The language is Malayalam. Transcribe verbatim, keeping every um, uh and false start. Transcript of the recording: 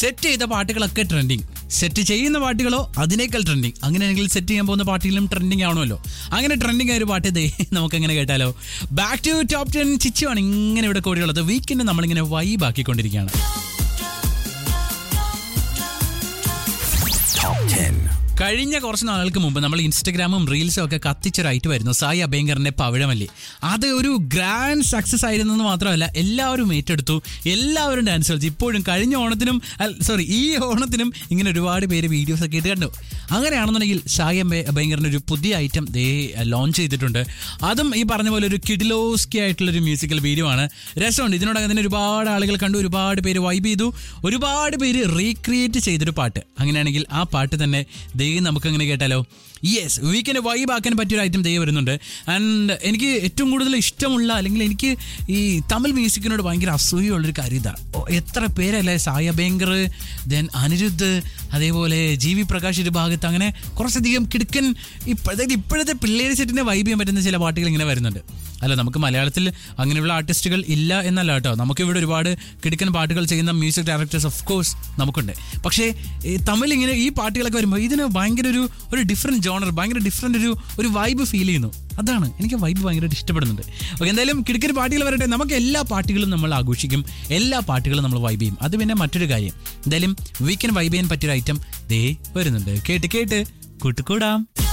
സെറ്റ് ചെയ്ത പാട്ടുകളൊക്കെ ട്രെൻഡിങ്, സെറ്റ് ചെയ്യുന്ന പാട്ടുകളോ അതിനേക്കാൾ ട്രെൻഡിങ്. അങ്ങനെയാണെങ്കിൽ സെറ്റ് ചെയ്യാൻ പോകുന്ന പാട്ടുകളും ട്രെൻഡിങ് ആണല്ലോ. അങ്ങനെ ട്രെൻഡിങ് ആയ ഒരു പാട്ട് ദേ നമുക്ക് എങ്ങനെ കേട്ടാലോ. ബാക്ക് ടു ടോപ്പ് ടെൻ ചിച്ചുവാണ് ഇങ്ങനെ ഇവിടെ കൂടിയുള്ളത്. വീക്കെൻഡ് നമ്മളിങ്ങനെ വൈബ് ആക്കിക്കൊണ്ടിരിക്കുകയാണ്. കഴിഞ്ഞ കുറച്ച് നാളുകൾക്ക് മുമ്പ് നമ്മൾ ഇൻസ്റ്റഗ്രാമും റീൽസും ഒക്കെ കത്തിച്ചൊരൈറ്റ് വരുന്നു സായി അഭ്യങ്കറിന്റെ പവിഴമല്ലി. അത് ഒരു ഗ്രാൻഡ് സക്സസ് ആയിരുന്നു എന്ന് മാത്രമല്ല, എല്ലാവരും ഏറ്റെടുത്തു, എല്ലാവരും ഡാൻസ് കളിച്ചു. ഇപ്പോഴും കഴിഞ്ഞ ഓണത്തിനും സോറി ഈ ഓണത്തിനും ഇങ്ങനെ ഒരുപാട് പേര് വീഡിയോസ് ഒക്കെ ഇട്ട് കണ്ടു. അങ്ങനെയാണെന്നുണ്ടെങ്കിൽ സായി അഭ്യങ്കറിന്റെ ഒരു പുതിയ ഐറ്റം ദേ ലോഞ്ച് ചെയ്തിട്ടുണ്ട്. അതും ഈ പറഞ്ഞ പോലെ ഒരു കിഡിലോസ്കി ആയിട്ടുള്ളൊരു മ്യൂസിക്കൽ വീഡിയോ ആണ്. രസമുണ്ട്. ഇതിനോടകം തന്നെ ഒരുപാട് ആളുകൾ കണ്ടു, ഒരുപാട് പേര് വൈബ് ചെയ്തു, ഒരുപാട് പേര് റീക്രിയേറ്റ് ചെയ്തൊരു പാട്ട്. അങ്ങനെയാണെങ്കിൽ ആ പാട്ട് തന്നെ ദേ നമുക്ക് അങ്ങനെ കേട്ടാലോ. യെസ്, വീക്കെൻഡ് വൈബ് ആക്കാൻ പറ്റിയൊരു ഐറ്റം ദേ വരുന്നുണ്ട്. ആൻഡ് എനിക്ക് ഏറ്റവും കൂടുതൽ ഇഷ്ടമുള്ള അല്ലെങ്കിൽ എനിക്ക് ഈ തമിഴ് മ്യൂസിക്കിനോട് ഭയങ്കര അസൂയുള്ളൊരു കാര്യം ഇതാണ്. എത്ര പേരല്ലേ സായി അഭ്യങ്കർ, ദെൻ അനിരുദ്ധ്, അതേപോലെ ജി വി പ്രകാശ് ഒരു ഭാഗത്ത്, അങ്ങനെ കുറച്ചധികം കിടുക്കൻ ഇപ്പോഴത്തെ ഇപ്പോഴത്തെ പിള്ളേർ സെറ്റിനെ വൈബ് ചെയ്യാൻ പറ്റുന്ന ചില പാട്ടുകൾ ഇങ്ങനെ വരുന്നുണ്ട്. അല്ല, നമുക്ക് മലയാളത്തിൽ അങ്ങനെയുള്ള ആർട്ടിസ്റ്റുകൾ ഇല്ല എന്നല്ല കേട്ടോ. നമുക്കിവിടെ ഒരുപാട് കിടുക്കൻ പാട്ടുകൾ ചെയ്യുന്ന മ്യൂസിക് ഡയറക്ടേഴ്സ് ഓഫ് കോഴ്സ് നമുക്കുണ്ട്. പക്ഷേ തമിഴ് ഇങ്ങനെ ഈ പാട്ടുകളൊക്കെ വരുമ്പോൾ ഇതിന് ഭയങ്കര ഒരു ഒരു ഡിഫറെൻറ്റ് ജോണർ, ഭയങ്കര ഡിഫറെൻ്റ് ഒരു ഒരു വൈബ് ഫീൽ ചെയ്യുന്നു. അതാണ് എനിക്ക് വൈബ് ഭയങ്കരമായിട്ട് ഇഷ്ടപ്പെടുന്നുണ്ട്. ഓക്കെ, എന്തായാലും കിടുക്കൻ പാട്ടുകൾ വരട്ടെ. നമുക്ക് എല്ലാ പാട്ടുകളും നമ്മൾ ആഘോഷിക്കും, എല്ലാ പാട്ടുകളും നമ്മൾ വൈബ് ചെയ്യും. അത് പിന്നെ മറ്റൊരു കാര്യം. എന്തായാലും വീക്കെൻഡ് വൈബ് ചെയ്യാൻ പറ്റിയൊരു ഐറ്റം ദേ വരുന്നുണ്ട്. കേട്ട് കേട്ട് കൂട്ടുകൂടാം.